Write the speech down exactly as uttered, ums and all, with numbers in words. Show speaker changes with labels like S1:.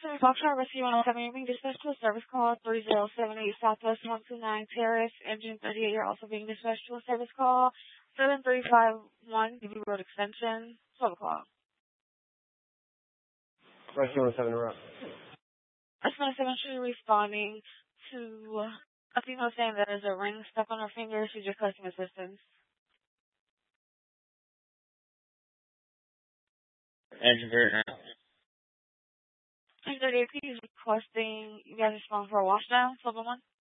S1: Semi Foxtrot Rescue one oh seven, you're being dispatched to a service call three zero seven eight Southwest one two nine Terrace, engine thirty-eight. You're also being dispatched to a service call seven three five one, D B Road Extension, twelve o'clock.
S2: Rescue one oh seven, we're up.
S1: Rescue one oh seven should be responding to a female saying that there's a ring stuck on her finger. She's requesting assistance.
S3: Engine thirty-eight.
S1: Engine thirty-eight, please requesting you guys respond for a washdown, twelve oh one.